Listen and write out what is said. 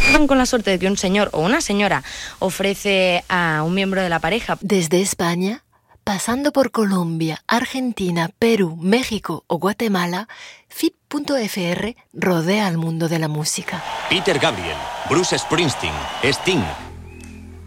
Dan con la suerte de que un señor o una señora ofrece a un miembro de la pareja. Desde España, pasando por Colombia, Argentina, Perú, México o Guatemala, FIP.fr rodea al mundo de la música. Peter Gabriel, Bruce Springsteen, Sting,